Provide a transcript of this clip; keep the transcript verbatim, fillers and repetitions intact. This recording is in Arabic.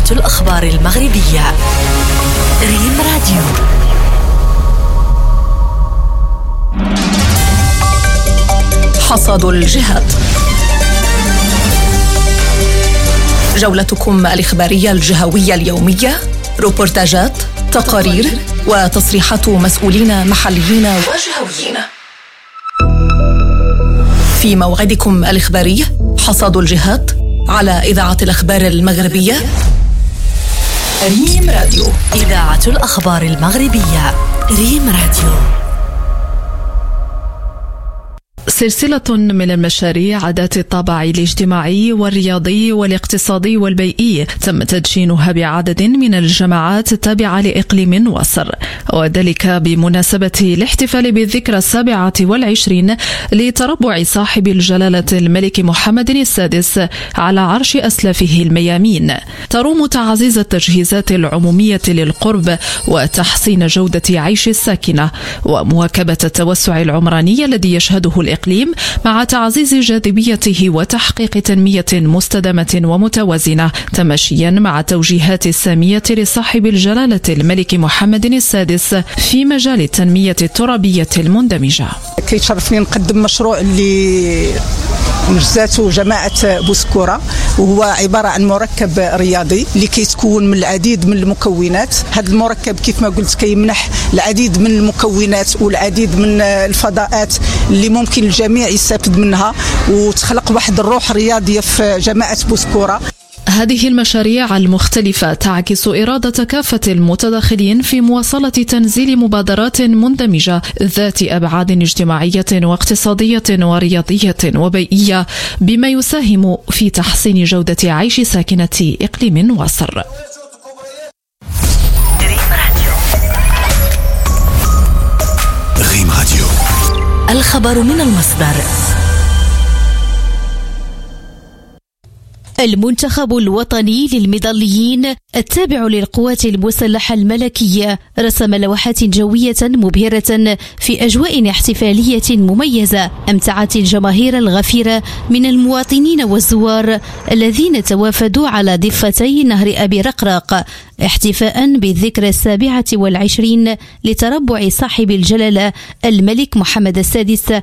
الأخبار المغربية. ريم راديو. حصاد الجهات، جولتكم الإخبارية الجهوية اليومية، روبورتاجات، تقارير وتصريحات مسؤولين محليين وجهويين. في موعدكم الإخباري حصاد الجهات على إذاعة الأخبار المغربية ريم راديو، إذاعة الأخبار المغربية. ريم راديو. سلسلة من المشاريع ذات الطابع الاجتماعي والرياضي والاقتصادي والبيئي تم تدشينها بعدد من الجماعات التابعة لإقليم وصر، وذلك بمناسبة الاحتفال بالذكرى السابعة والعشرين لتربع صاحب الجلالة الملك محمد السادس على عرش أسلافه الميامين. تروم تعزيز التجهيزات العمومية للقرب وتحسين جودة عيش الساكنة ومواكبة التوسع العمراني الذي يشهده الإقليم مع تعزيز جاذبيته وتحقيق تنمية مستدامة ومتوازنة، تماشيا مع توجيهات السامية لصاحب الجلالة الملك محمد السادس في مجال التنمية الترابية المندمجة. كيشرفني نقدم مشروع اللي نجزاته جماعة بوسكورة، وهو عبارة عن مركب رياضي اللي كيتكون من العديد من المكونات. هذا المركب كيف ما قلت كيمنح العديد من المكونات والعديد من الفضاءات اللي ممكن الجميع يستفيد منها وتخلق واحد الروح رياضية في جماعة بوسكورة. هذه المشاريع المختلفة تعكس إرادة كافة المتداخلين في مواصلة تنزيل مبادرات مندمجة ذات أبعاد اجتماعية واقتصادية ورياضية وبيئية، بما يساهم في تحسين جودة عيش ساكنة إقليم وصر. ريم راديو. الخبر من المصدر. المنتخب الوطني للمظليين التابع للقوات المسلحة الملكية رسم لوحات جوية مبهرة في أجواء احتفالية مميزة أمتعت الجماهير الغفيرة من المواطنين والزوار الذين توافدوا على ضفتي نهر أبي رقراق احتفاء بالذكرى السابعة والعشرين لتربع صاحب الجلالة الملك محمد السادس